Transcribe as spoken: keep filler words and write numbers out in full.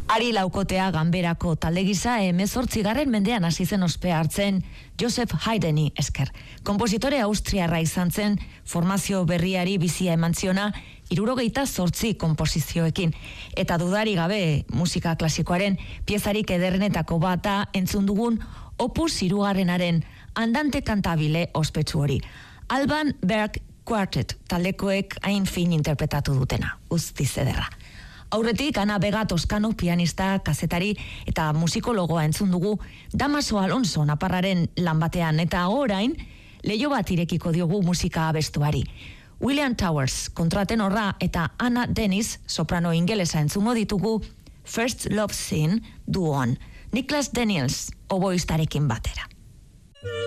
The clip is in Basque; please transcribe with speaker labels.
Speaker 1: Ari laukotea ganberako talde gisa hemezortzigarren mendean hasi zen ospea hartzen Joseph Haydni esker. Konpositore austriarra izan zen, formazio berriari bizia eman ziona hirurogeita zortzi konposizioekin. Eta dudari gabe musika klasikoaren piezarik ederrenetako bata entzun dugun opus hirugarrenaren andante kantabile ospetsu hori. Alban Berg Quartet taldekoek hain fin interpretatu dutena, guztiz ederra. Aurretik, Ana Vega Toscano pianista, kazetari eta musikologoa entzun dugu Damaso Alonso naparraren lan batean, eta orain leiho bat irekiko diogu musika abestuari. William Towers kontratenorra eta Anna Dennis soprano ingelesa entzungo ditugu First Love Scene duon, Niklas Daniels oboistarekin batera.